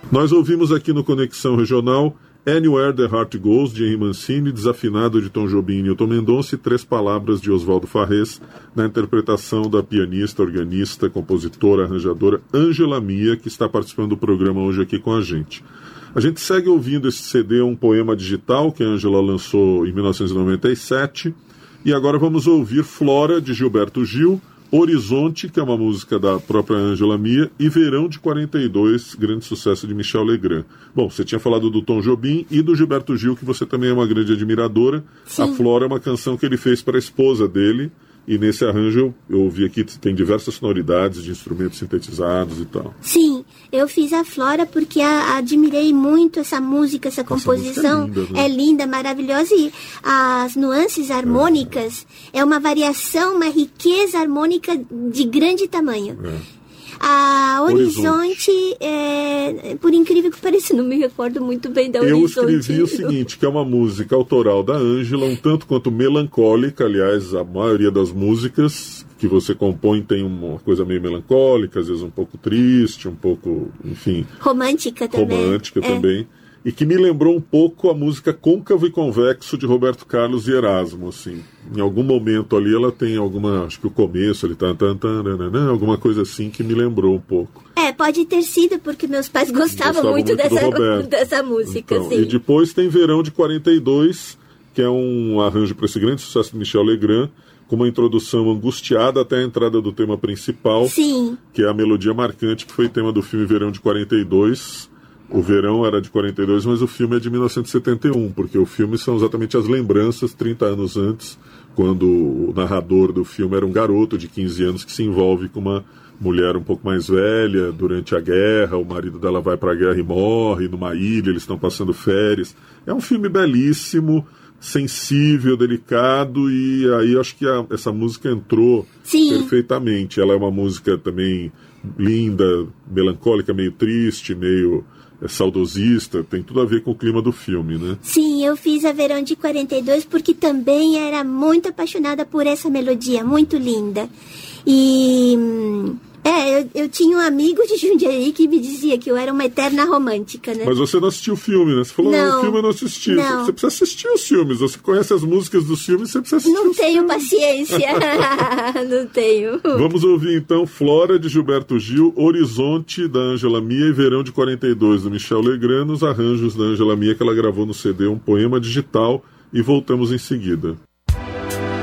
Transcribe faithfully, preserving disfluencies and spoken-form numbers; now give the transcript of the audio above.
Nós ouvimos aqui no Conexão Regional Anywhere the Heart Goes, de Henry Mancini, Desafinado, de Tom Jobim e Newton Mendonça, e Três Palavras, de Oswaldo Farrés, na interpretação da pianista, organista, compositora, arranjadora Ângela Mia, que está participando do programa hoje aqui com a gente. A gente segue ouvindo esse C D, um poema digital, que a Ângela lançou em mil novecentos e noventa e sete, e agora vamos ouvir Flora, de Gilberto Gil, Horizonte, que é uma música da própria Ângela Mia, e Verão, de quarenta e dois, grande sucesso de Michel Legrand. Bom, você tinha falado do Tom Jobim e do Gilberto Gil, que você também é uma grande admiradora. Sim. A Flora é uma canção que ele fez para a esposa dele, e nesse arranjo eu ouvi aqui que tem diversas sonoridades de instrumentos sintetizados e tal. Sim, eu fiz a Flora porque a, admirei muito essa música, essa composição. Essa música é, linda, né? É linda, maravilhosa, e as nuances harmônicas é, é uma variação, uma riqueza harmônica de grande tamanho. É. A Horizonte, Horizonte. É, por incrível que pareça, não me recordo muito bem da Horizonte. Eu escrevi o seguinte, que é uma música autoral da Ângela, um tanto quanto melancólica. Aliás, a maioria das músicas que você compõe tem uma coisa meio melancólica, às vezes um pouco triste, um pouco, enfim... Romântica também. Romântica é. também. E que me lembrou um pouco a música Côncavo e Convexo, de Roberto Carlos e Erasmo, assim. Em algum momento ali ela tem alguma, acho que o começo, ele tá, tá, tá, né, alguma coisa assim que me lembrou um pouco. É, pode ter sido, porque meus pais gostavam, gostavam muito, muito dessa, dessa música, então, sim. E depois tem Verão, de quarenta e dois, que é um arranjo para esse grande sucesso de Michel Legrand, com uma introdução angustiada até a entrada do tema principal, sim, que é a melodia marcante, que foi tema do filme Verão, de quarenta e dois. O Verão era de quarenta e dois, mas o filme é de mil novecentos e setenta e um, porque o filme são exatamente as lembranças trinta anos antes, quando o narrador do filme era um garoto de quinze anos que se envolve com uma mulher um pouco mais velha durante a guerra. O marido dela vai para a guerra e morre numa ilha, eles estão passando férias. É um filme belíssimo, sensível, delicado, e aí acho que a, essa música entrou Sim. perfeitamente. Ela é uma música também linda, melancólica, meio triste, meio... é saudosista, tem tudo a ver com o clima do filme, né? Sim, eu fiz a Verão de quarenta e dois porque também era muito apaixonada por essa melodia, muito linda. E... É, eu, eu tinha um amigo de Jundiaí que me dizia que eu era uma eterna romântica, né? Mas você não assistiu o filme, né? Você falou, não, o filme eu não assisti. Não. Você precisa assistir os filmes. Você conhece as músicas dos filmes, você precisa assistir Não os tenho filmes. paciência. Não tenho. Vamos ouvir, então, Flora, de Gilberto Gil, Horizonte, da Ângela Mia, e Verão, de quarenta e dois, do Michel Legrand, nos arranjos da Ângela Mia, que ela gravou no C D Um Poema Digital, e voltamos em seguida.